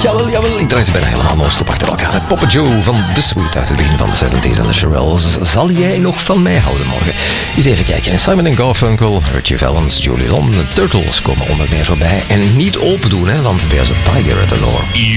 Jawel, ik draai ze bijna helemaal non-stop achter elkaar. Papa Joe van The Sweet uit het begin van de 70s en de Shirelles. Zal jij nog van mij houden morgen? Eens even kijken. Simon & Garfunkel, Richie Valens, Julie London, de Turtles komen onder meer voorbij. En niet open doen, hè, want there's a tiger at the door.